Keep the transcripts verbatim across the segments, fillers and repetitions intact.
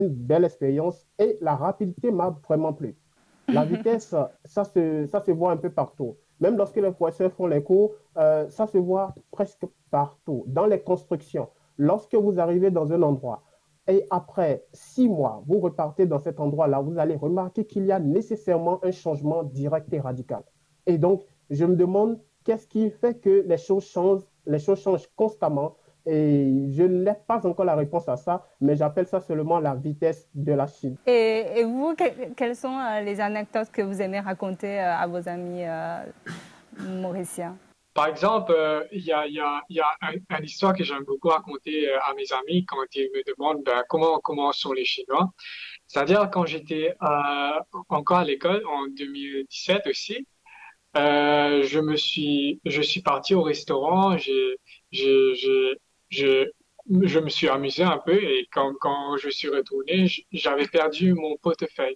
une belle expérience et la rapidité m'a vraiment plu. La vitesse, ça se, ça se voit un peu partout. Même lorsque les professeurs font les cours, euh, ça se voit presque partout. Dans les constructions, lorsque vous arrivez dans un endroit et après six mois, vous repartez dans cet endroit-là, vous allez remarquer qu'il y a nécessairement un changement direct et radical. Et donc, je me demande qu'est-ce qui fait que les choses changent, les choses changent constamment. Et je n'ai pas encore la réponse à ça, mais j'appelle ça seulement la vitesse de la Chine. Et, et vous, que, quelles sont euh, les anecdotes que vous aimez raconter euh, à vos amis euh, mauriciens? Par exemple, euh, il y a, il y a, il y a un- une histoire que j'aime beaucoup raconter euh, à mes amis quand ils me demandent ben, comment, comment sont les Chinois. C'est-à-dire quand j'étais euh, encore à l'école en deux mille dix-sept aussi, euh, je me suis, je suis parti au restaurant, j'ai, j'ai, j'ai, j'ai- je me suis amusé un peu et quand, quand je suis retourné, j- j'avais perdu mon portefeuille.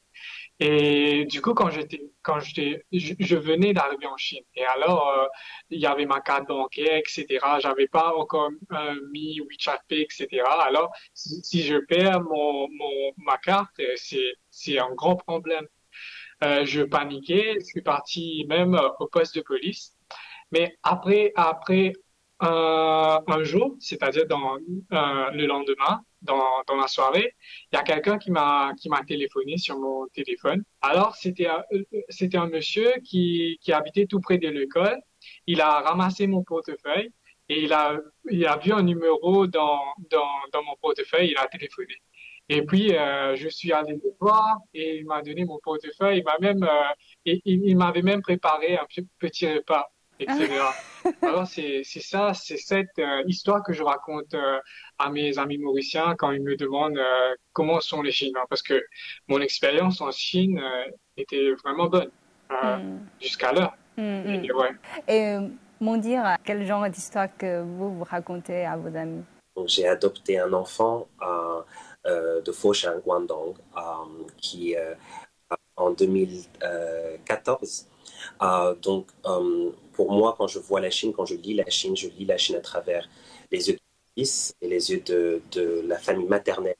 Et du coup, quand j'étais, quand j'étais, je, je venais d'arriver en Chine. Et alors, euh, il y avait ma carte bancaire, et cetera. J'avais pas encore euh, mis WeChat Pay, et cetera. Alors, si, si je perds mon, mon, ma carte, euh, c'est, c'est un grand problème. Euh, je paniquais, je suis parti même euh, au poste de police. Mais après, après un, un jour, c'est-à-dire dans euh, le lendemain, dans, dans la soirée, il y a quelqu'un qui m'a qui m'a téléphoné sur mon téléphone. Alors c'était un- euh, c'était un monsieur qui qui habitait tout près de l'école. Il a ramassé mon portefeuille et il a il a vu un numéro dans dans dans mon portefeuille. Il a téléphoné. Et puis euh, je suis allé le voir et il m'a donné mon portefeuille. Il m'a même euh, et, il, il m'avait même préparé un petit petit repas, et cetera. Alors, c'est, c'est ça, c'est cette euh, histoire que je raconte euh, à mes amis mauriciens quand ils me demandent euh, comment sont les Chinois. Parce que mon expérience en Chine euh, était vraiment bonne euh, Hmm. jusqu'à l'heure. Hmm, hmm. Et ouais. Et euh, m'en dire quel genre d'histoire que vous vous racontez à vos amis? Donc, j'ai adopté un enfant euh, euh, de Foshan, Guangdong, euh, qui euh, en deux mille quatorze. Euh, donc, euh, pour moi, quand je vois la Chine, quand je lis la Chine, je lis la Chine à travers les yeux de mon fils et les yeux de, de la famille maternelle.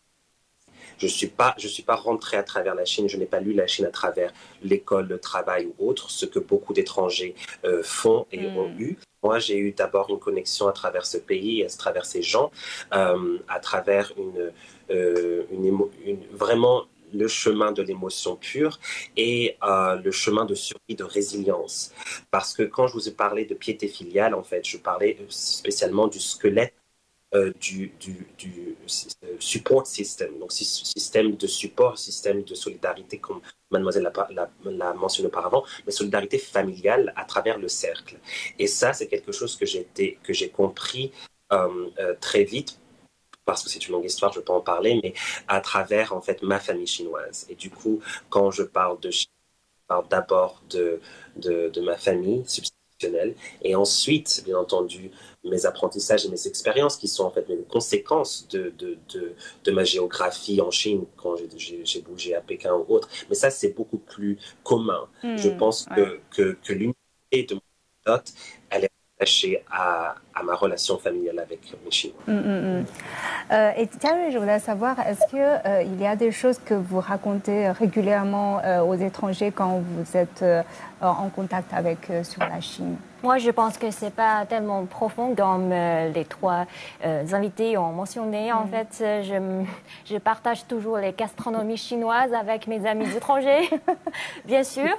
Je suis pas, je suis pas rentré à travers la Chine. Je n'ai pas lu la Chine à travers l'école, le travail ou autre, ce que beaucoup d'étrangers euh, font et ont Hmm. eu. Moi, j'ai eu d'abord une connexion à travers ce pays, à travers ces gens, euh, à travers une, euh, une, émo- une vraiment le chemin de l'émotion pure et euh, le chemin de survie, de résilience. Parce que quand je vous ai parlé de piété filiale, en fait, je parlais spécialement du squelette euh, du, du, du euh, support system, donc système de support, système de solidarité, comme mademoiselle l'a mentionné auparavant, mais solidarité familiale à travers le cercle. Et ça, c'est quelque chose que j'ai que j'ai compris euh, euh, très vite, parce que c'est une longue histoire, je peux en parler, mais à travers en fait ma famille chinoise. Et du coup, quand je parle de Chine, je parle d'abord de, de, de ma famille substitutionnelle, et ensuite, bien entendu, mes apprentissages et mes expériences qui sont en fait les conséquences de, de, de, de ma géographie en Chine quand j'ai bougé à Pékin ou autre. Mais ça, c'est beaucoup plus commun. Je Hmm. pense Ouais. que, que, que l'unité de mon anecdote, elle est attachée à, à ma relation familiale avec mes Chinois. Hmm, hmm, hmm. Euh, et Thierry, je voudrais savoir, est-ce qu'il euh, il y a des choses que vous racontez régulièrement euh, aux étrangers quand vous êtes euh, en contact avec eux sur la Chine? Moi, je pense que c'est pas tellement profond comme euh, les trois euh, invités ont mentionné. En Mm. fait, euh, je, je partage toujours les gastronomies chinoises avec mes amis étrangers, bien sûr.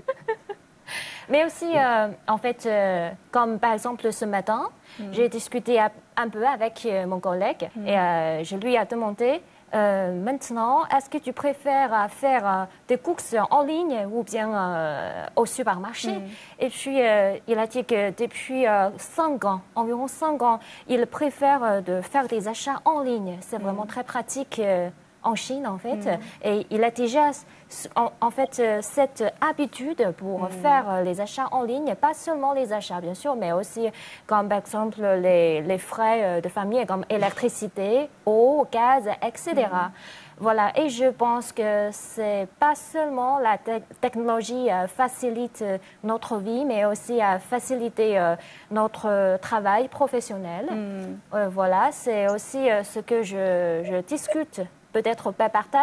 Mais aussi, euh, en fait, euh, comme par exemple ce matin, Mm. j'ai discuté un, un peu avec euh, mon collègue Mm. et euh, je lui ai demandé euh, maintenant, est-ce que tu préfères faire euh, des courses en ligne ou bien euh, au supermarché? Mm. Et puis, euh, il a dit que depuis euh, cinq ans, environ cinq ans, il préfère euh, de faire des achats en ligne. C'est vraiment Mm. très pratique. Euh, en Chine, en fait. Mm. Et il a déjà, en, en fait, euh, cette habitude pour Mm. faire euh, les achats en ligne, pas seulement les achats, bien sûr, mais aussi, comme par exemple, les, les frais euh, de famille, comme électricité, eau, gaz, et cetera. Voilà, et je pense que c'est pas seulement la te technologie euh, facilite euh, notre vie, mais aussi à faciliter euh, notre euh, travail professionnel. Mm. Euh, voilà, c'est aussi euh, ce que je, je discute peut-être pas partage